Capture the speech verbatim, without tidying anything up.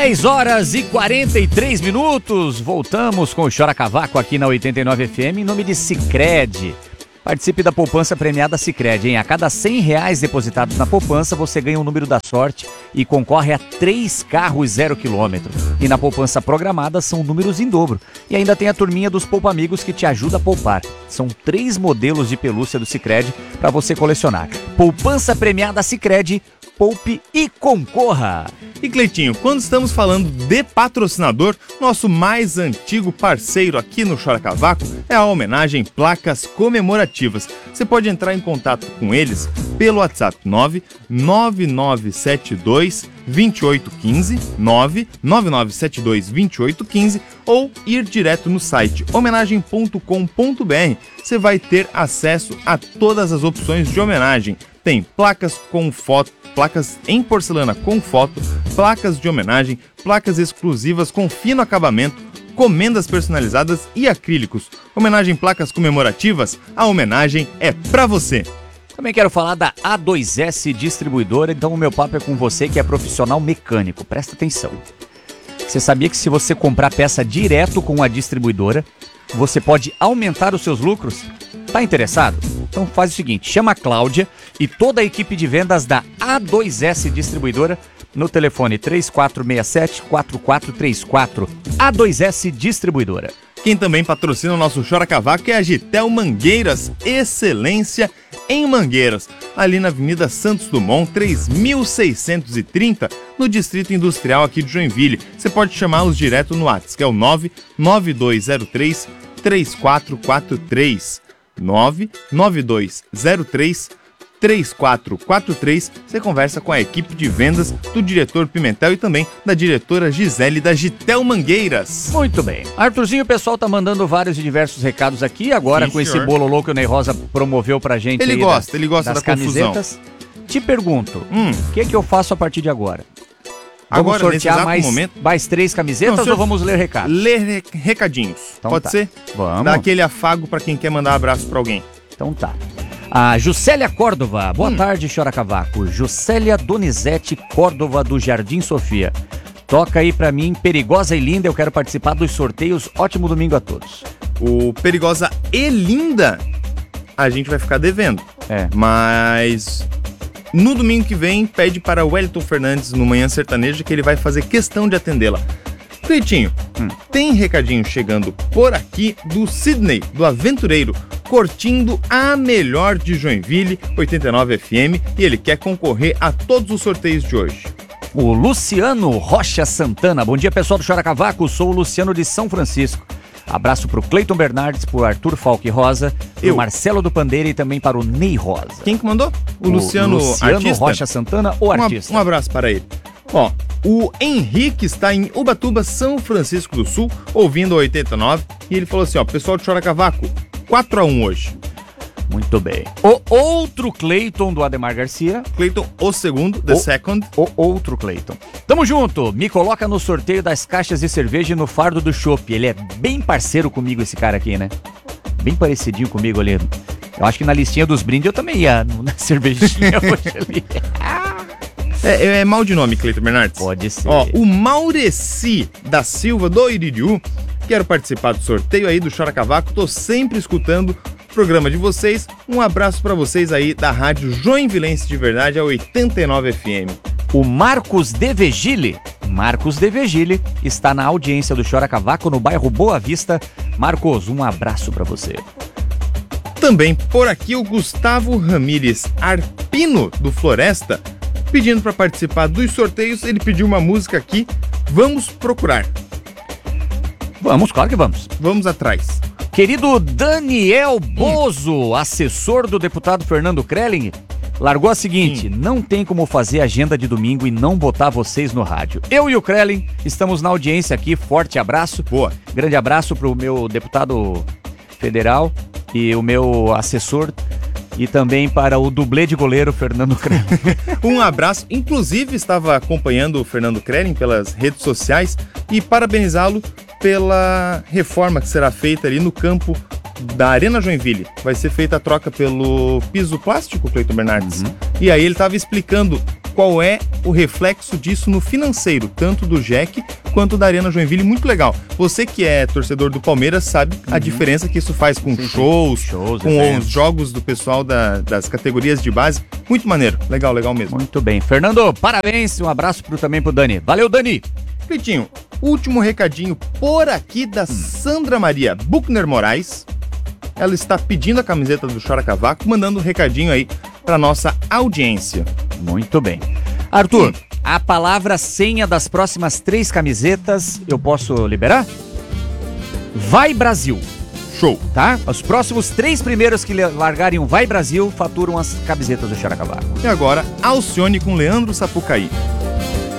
dez horas e quarenta e três minutos, voltamos com o Chora Cavaco aqui na oitenta e nove F M em nome de Sicredi. Participe da poupança premiada Sicredi, hein? A cada cem reais depositados na poupança, você ganha um número da sorte e concorre a três carros zero quilômetro. E na poupança programada são números em dobro. E ainda tem a turminha dos Poupa Amigos que te ajuda a poupar. São três modelos de pelúcia do Sicredi para você colecionar. Poupança premiada Sicredi, poupe e concorra. E Cleitinho, quando estamos falando de patrocinador, nosso mais antigo parceiro aqui no Chora Cavaco é a homenagem Placas Comemorativas. Você pode entrar em contato com eles pelo WhatsApp nove nove nove sete dois dois oito um cinco, nove nove nove sete dois dois oito um cinco ou ir direto no site homenagem ponto com ponto b r. Você vai ter acesso a todas as opções de homenagem. Tem placas com foto, placas em porcelana com foto, placas de homenagem, placas exclusivas com fino acabamento, comendas personalizadas e acrílicos. Homenagem Placas Comemorativas, a homenagem é pra você. Também quero falar da A dois S Distribuidora, então o meu papo é com você que é profissional mecânico. Presta atenção. Você sabia que se você comprar peça direto com a distribuidora, você pode aumentar os seus lucros? Tá interessado? Então faz o seguinte, chama a Cláudia e toda a equipe de vendas da A dois S Distribuidora no telefone três quatro seis sete, quatro quatro três quatro. A dois S Distribuidora. Quem também patrocina o nosso Chora Cavaco é a Gitel Mangueiras, excelência em mangueiras, ali na Avenida Santos Dumont, três mil seiscentos e trinta, no Distrito Industrial aqui de Joinville. Você pode chamá-los direto no WhatsApp, que é o nove nove dois zero três, três quatro quatro três. nove nove dois zero três, três quatro quatro três. Você conversa com a equipe de vendas do diretor Pimentel e também da diretora Gisele da Gitel Mangueiras. Muito bem. Arthurzinho, o pessoal tá mandando vários e diversos recados aqui, agora Sim, com senhor. esse bolo louco que o Ney Rosa promoveu pra gente. Ele aí gosta, da, ele gosta das da confusão. camisetas. Te pergunto, o Hum. que que eu faço a partir de agora? Vamos Agora, nesse sortear exato mais, momento, mais três camisetas Não, senhor, ou vamos ler recados? ler re- recadinhos. Então Pode tá. ser? Vamos. Dá aquele afago pra quem quer mandar um abraço pra alguém. Então tá. A Juscelia Córdova, boa Hum. tarde, Chora Cavaco. Juscelia Donizete Córdova, do Jardim Sofia. Toca aí pra mim, Perigosa e Linda, eu quero participar dos sorteios. Ótimo domingo a todos. O Perigosa e Linda, a gente vai ficar devendo. É. Mas no domingo que vem, pede para o Wellington Fernandes no Manhã Sertaneja que ele vai fazer questão de atendê-la. Cleitinho, Hum. tem recadinho chegando por aqui do Sidney, do Aventureiro, curtindo a melhor de Joinville, oitenta e nove F M, e ele quer concorrer a todos os sorteios de hoje. O Luciano Rocha Santana, bom dia pessoal do Chora Cavaco, sou o Luciano de São Francisco. Abraço pro Cleiton Bernardes, pro Arthur Falque Rosa, pro Eu. Marcelo do Pandeira e também para o Ney Rosa. Quem que mandou? O, O Luciano, Luciano artista? Rocha Santana, o Um, artista. um abraço para ele. Ó, o Henrique está em Ubatuba, São Francisco do Sul, ouvindo a oitenta e nove, e ele falou assim, ó, pessoal de Chora Cavaco, quatro a um hoje. Muito bem. O outro Cleiton do Ademar Garcia. Cleiton, o segundo, the O- second. O outro Cleiton. Tamo junto. Me coloca no sorteio das caixas de cerveja e no fardo do chopp. Ele é bem parceiro comigo, esse cara aqui, né? Bem parecidinho comigo ali. Eu acho que na listinha dos brindes eu também ia na cervejinha hoje ali. É, é mal de nome, Cleiton Bernardes. Pode ser. Ó, o Maureci da Silva do Iridiú. Quero participar do sorteio aí do Chora Cavaco. Tô sempre escutando o programa de vocês. Um abraço pra vocês aí da Rádio Joinvilense de Verdade, a oitenta e nove F M. O Marcos De Vigile. Marcos De Vigile está na audiência do Chora Cavaco no bairro Boa Vista. Marcos, um abraço pra você. Também por aqui o Gustavo Ramírez Arpino do Floresta, pedindo para participar dos sorteios. Ele pediu uma música aqui. Vamos procurar. Vamos, claro que vamos. Vamos atrás. Querido Daniel Bozo, assessor do deputado Fernando Krelling, largou a seguinte, não tem como fazer agenda de domingo e não botar vocês no rádio. Eu e o Krelling estamos na audiência aqui, forte abraço. Boa. Grande abraço pro meu deputado federal e o meu assessor e também para o dublê de goleiro Fernando Krelling. Um abraço. Inclusive estava acompanhando o Fernando Krelling pelas redes sociais e parabenizá-lo pela reforma que será feita ali no campo da Arena Joinville. Vai ser feita a troca pelo piso plástico, Cleiton Bernardes. Uhum. E aí ele estava explicando qual é o reflexo disso no financeiro, tanto do Jack quanto da Arena Joinville. Muito legal. Você que é torcedor do Palmeiras sabe a diferença que isso faz com sim, shows, shows, com eventos. Os jogos do pessoal da, das categorias de base. Muito maneiro. Legal, legal mesmo. Muito bem. Fernando, parabéns. Um abraço pro, também pro Dani. Valeu, Dani. Cleitinho, último recadinho por aqui da Sandra Maria Buchner Moraes. Ela está pedindo a camiseta do Chora Cavaco, mandando um recadinho aí para nossa audiência. Muito bem. Arthur, hum. a palavra senha das próximas três camisetas, eu posso liberar? Vai Brasil. Show. Tá? Os próximos três primeiros que largarem um Vai Brasil faturam as camisetas do Chora Cavaco. E agora, Alcione com Leandro Sapucaí.